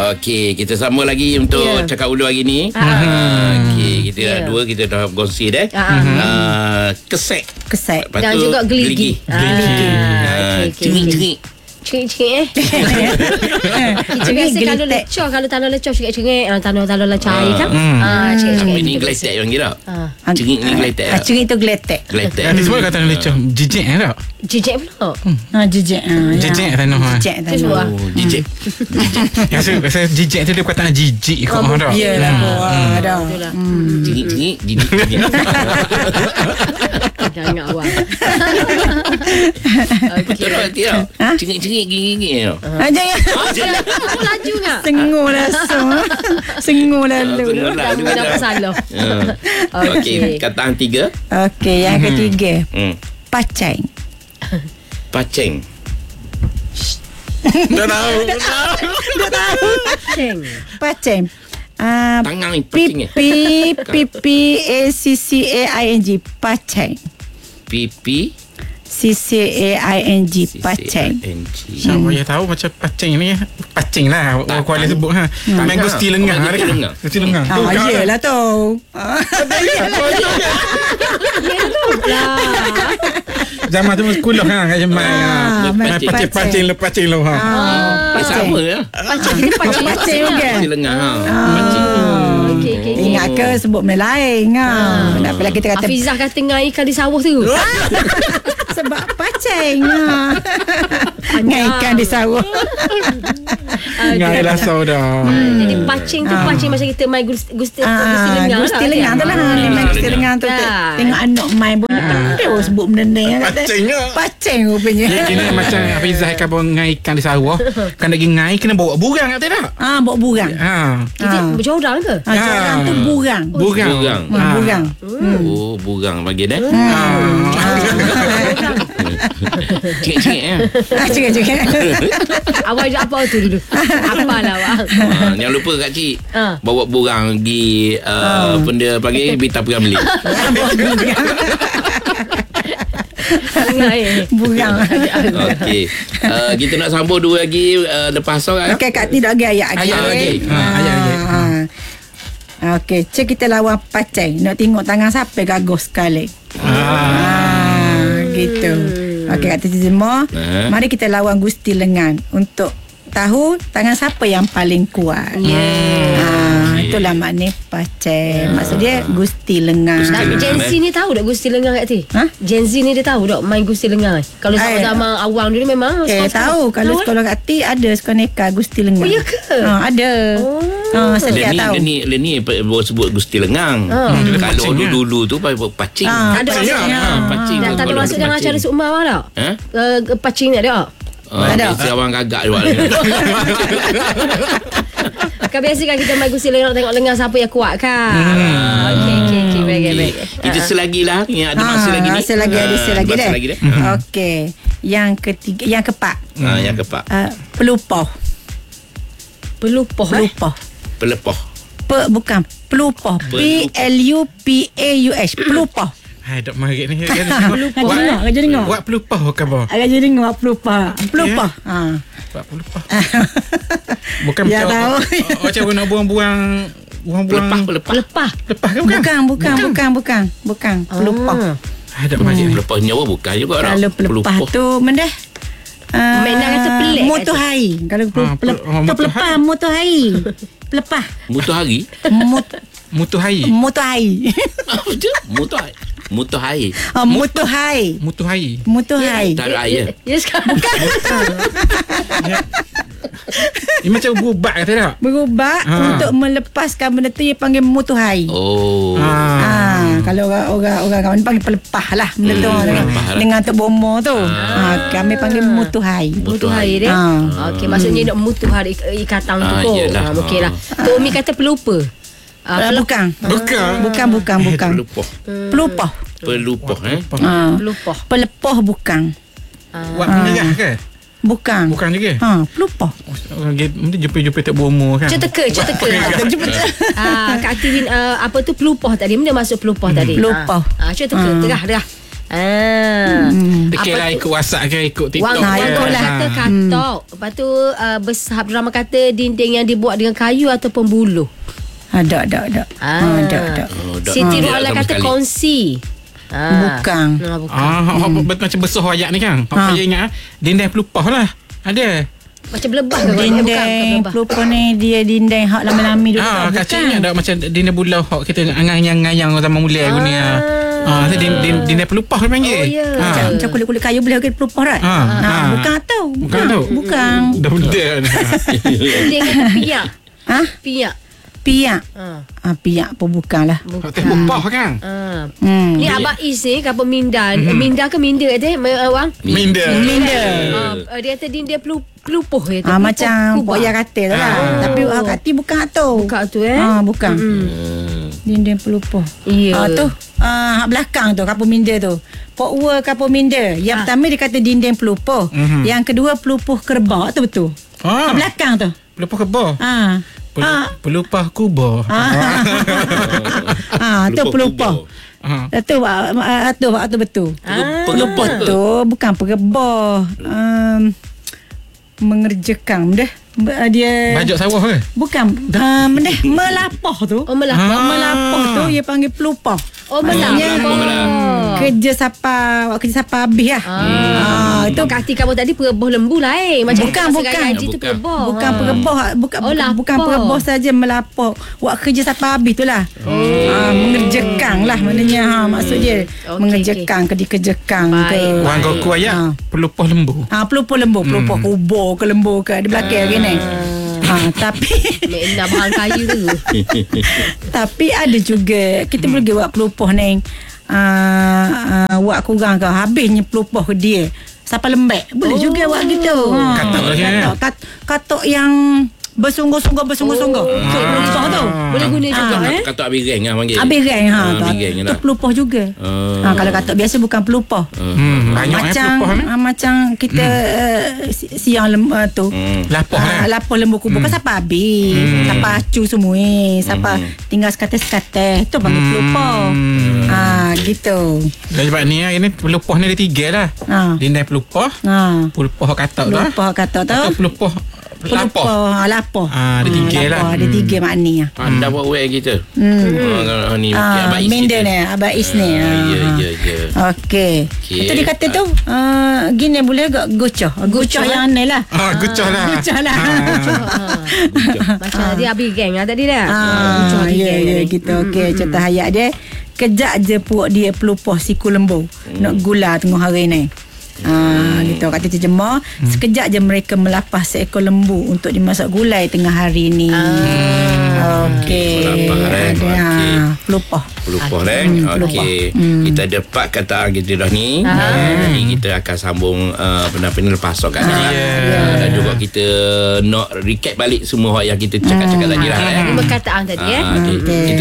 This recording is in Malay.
Okey, kita sambung lagi untuk cakap ulu hari ni. Okey, kita dua kita dah berkongsi dah. Kesek. Dan juga geligi. Cengik-cengik. Cengik-cengik Kita biasa kalau lecah, kalau tanah lecah cengik-cengik, tanah lecah air kan. Cengik ni geletek yang kira. Cengik ni geletek. Cengik tu geletek. Nanti semua kata lecah. Jijik tak? Jijik pula. Jijik. Jijik tanah. Jijik tanah. Jijik. Rasa jijik tu dia perkataan jijik kot tak? Iyalah. Dah. Cengik-cengik. Jangan awak. Betul tak nanti tau? Cengik-cengik gigi-gigi tau. Jangan. Aku laju tak? Sengur rasa. Sengur lalu. Dah apa salah. Okey, kataan 3. Okey, yang ketiga. Paceng. Paceng. Dah tahu. Paceng. Tangan ni paceng eh. P-P-A-C-C-A-I-N-G. Paceng. C-C-A-I-N-G. Paceng. Siapa yang tahu macam paceng ni? Paceng lah orang Kuala sebut. Main gusti lengang. Gusti lengang. Iyalah tu. Zaman tu sekolah kat Jemai. Paceng lo. Sama ya. Paceng juga. Gusti lengang. Ingat ke sebut benda lain. Tak apalah kita kata Hafizah kata ngai ikan di sawah tu. sebab paceng. Ngai ikan di sawah. Ngai lah dah. Jadi pacing tu pacing macam kita main gusti lengang. Gusti lengang tu lah. Main gusti lengang tu. Tengok anak main pun dia sebut benda ni. Paceng rupanya. Ini macam Hafizah ikan bawa ngai ikan di sawah. Kan lagi ngai kena bawa burang tak tak? Bawa burang. Jadi bercorang ke? Corang tu burang. Burang. Oh, burang bagi dah. Cengik-cengik ya. Cengik-cengik. Awak ajak apa tu dulu? Apalah awak. Jangan lupa Kak Cik bawa burang di benda panggil bintang perang beli. Burang. Okey. Kita nak sambung dua lagi lepas sorak. Okey, Kak tidak lagi ayat lagi. Ayat. Okey, cik kita lawan paceng. Nak tengok tangan siapa gagus sekali. Gitu. Okey, kata semua. Mari kita lawan Gusti Lengan untuk tahu tangan siapa yang paling kuat. Itulah makna paceng. Maksud dia Gusti Lengan. Gen Z ni tahu tak Gusti Lengan Kak Ti? Gen Z ni dia tahu tak main Gusti Lengan? Kalau sama awang dulu memang tahu. Kalau sekolah Kak Ti ada sekolah neka Gusti Lengan. Oh ya ke? Ada. Sedia tahu. Dia ni bawa sebut Gusti Lengang. Kalau dulu tu pacing. Ada pacing. Tak ada masuk dalam acara Sukma awak tak? Pacing ni ada tak? Ada. Abang gagak juga. Kan biasa kan kita main Gusti Lengan tengok lengan siapa yang kuat kan. Okey. Baik. Kita selagi lah. Ada masa lagi ni. Selagi deh. Okey. Yang ketiga, yang keempat. Yang keempat. Pelupoh. Pelepoh. Bukan pelupoh. P-L-U-P-A-U-H. Pelupoh. Hai, dok marik ni. Kerja dengar. Buat pelupoh ke apa? Kerja dengar pelupoh. Buat pelupoh. Bukan ya, macam macam nak buang-buang Pelepah ke bukan. Pelupoh. Hai, dok marik. Pelepah nyawa bukan juga. Kalau pelepah tu mendah Mainan kata pelik. Motor hari. Kalau pelepah motor hari. Pelepah. Motor hari. Mutu hai. Motor hari. Motor hai. Tak ada air. Ya sekarang. Ini macam berubat kata tak? Berubat untuk melepaskan benda tu dia panggil motor hai. Kalau orang kawan panggil pelepah lah benda tu dengan tok bomo tu. Kami panggil motor hai. Motor hai dia. Okey, maksudnya nak motor hari ikatan tu. Okeylah. Tu Umi kata pelupa. Bukan. Pelupoh. Pelepoh bukan. Buat menyerah ke? Bukan juga. Pelupoh. Mungkin jumpa tak berumur kan. Ceteka. Kak Aktivin apa tu pelupoh tadi. Benda masuk pelupoh tadi. Pelupoh. Ceteka. Terah. Fikirlah ikut WhatsApp ke, ikut TikTok Wang ke. kata katok. Lepas tu Abdul kata dinding yang dibuat dengan kayu ataupun buluh. Ada. Ada. Siti Nurhaliza kata kongsi. Bukan. Betul macam besar ayat ni kan. Apa saya ingat dinding pelupah lah. Ada. Macam lebah ke? Dinding pelupah ni dia dinding hak lama-lama dulu. Kacang ni ada macam dinding bulau hak kita ngayang sama mulia guna ya. Dinding pelupah dia panggil. Macam kulit-kulit kayu boleh pakai pelupah right? Bukan tu. Bukan. Dah benda. Dinding kata piak. Piak. Piak pun bukanlah. Pelupah kan? Ni Abang Is ni kapal minda. Minda ke minda tu Wang? Minda. Dia kata dinding pelupuh je. Macam Pok Ya kata tu lah. Tapi kata bukan tu. Bukan tu bukan. Dinding pelupuh. Ya. Tu hak belakang tu kapal minda tu. Pok Ua kapal minda. Yang pertama dia kata dinding pelupuh. Yang kedua pelupuh kerbau tu betul. Hak belakang tu. Pelupah kebah. Pelupah kubah. Tu pelupah. Tu betul. Pelupah tu bukan pegebah. Mengerjakan dia Bajak sawah ke? bukan melapah tu. Melapah tu dia panggil pelupah. Kerja siapa habis lah. Itu kaki kamu tadi perebah lembu lah Macam bukan itu perebah. Bukan perebah, bukan perebah saja melapah. Buat kerja siapa habis tu lah. Mengerjakan lah maknanya maksud dia. Mengerjakan dikerjakan ke. Wang kau ayat pelupah lembu. Pelupah lembu, pelupah kubur ke lembu ke di belakang gini. Tapi nak bahan kayu tu. tapi ada juga kita boleh buat pelupah ni. Buat kurang ke habisnya pelupah ke dia. Siapa lembek boleh juga buat gitu. Katok yang bersungguh-sungguh. Pelupah tu boleh guna juga Katok habis reng lah panggil. habis reng tu pelupah juga. Kalau katok biasa bukan pelupah. Macam kita siang tu lapah lembu kubur kan siapa habis. Siapa acu semua. Siapa tinggal sekate-sekate tu panggil pelupah. Gitu. Sebab ni pelupah ni ada 3 lah. Dinding pelupah, pelupah katok tu. Pelupah katok tu. Atau pelupah lapah. Ada 3 lah. Ada 3 maknanya. Anda buat web kita. Ni Abang Is Minda ni, Abang Is ni. Ya. Okey. Itu dia kata tu gini boleh agak gocoh. Gocoh yang aneh lah. Gocoh lah. Macam dia habis geng lah tadi dah. Ya gitu. Okey, cerita hayat dia. Kejap je puak dia pelupah siku lembu. Nak gula tengah hari ni. Gitu kata terjemah. Sekejap je mereka melapah seekor lembu untuk dimasak gulai tengah hari ni. Okey. Pelupah Okey. Kita ada 4 kataan kita dah ni. Kita akan sambung apa ni lepas esok kan. Dan juga kita nak recap balik semua yang kita cakap-cakap tadi lah. 5 kataan tadi kita